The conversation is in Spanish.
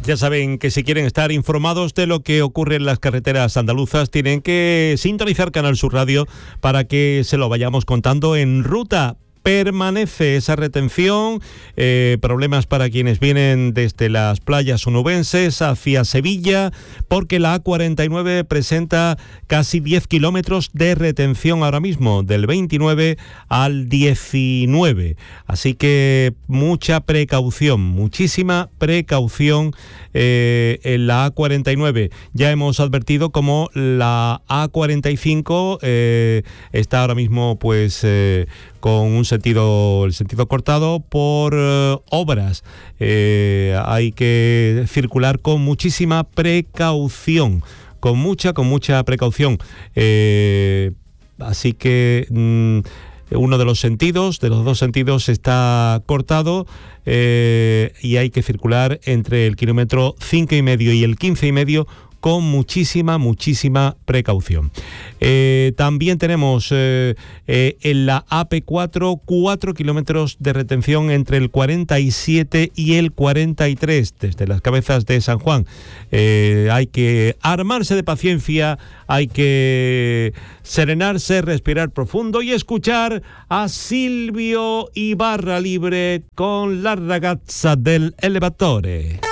Ya saben que si quieren estar informados de lo que ocurre en las carreteras andaluzas, tienen que sintonizar Canal Sur Radio para que se lo vayamos contando en ruta. Permanece esa retención, problemas para quienes vienen desde las playas onubenses hacia Sevilla, porque la A49 presenta casi 10 kilómetros de retención ahora mismo, del 29 al 19. Así que mucha precaución, muchísima precaución en la A49. Ya hemos advertido como la A45 está ahora mismo pues con el sentido cortado por obras. Hay que circular con muchísima precaución, con mucha precaución. Así que uno de los dos sentidos está cortado y hay que circular entre el kilómetro 5,5 y el 15,5 con muchísima precaución. También tenemos en la AP4 4 kilómetros de retención entre el 47 y el 43 desde las Cabezas de San Juan. Hay que armarse de paciencia, hay que serenarse, respirar profundo y escuchar a Silvio y Barra Libre con La ragazza del elevatore.